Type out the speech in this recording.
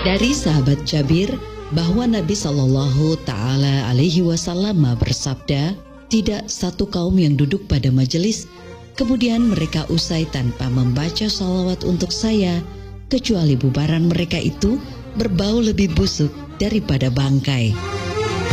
Dari sahabat Jabir bahwa Nabi Shallallahu Ta'ala Alaihi Wasallam bersabda, tidak satu kaum yang duduk pada majelis kemudian mereka usai tanpa membaca salawat untuk saya, kecuali bubaran mereka itu berbau lebih busuk daripada bangkai.